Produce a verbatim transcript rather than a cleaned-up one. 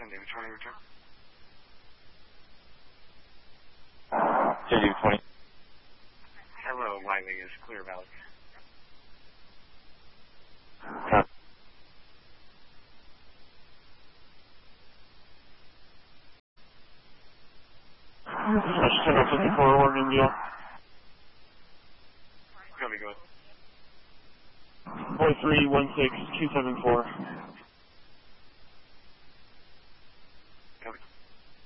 ten David twenty return. ten David twenty. Hello, Wiley is Clear Valley. Copy. Channel fifty-four, Oregon, India. Copy, go ahead. four three one six two seven four.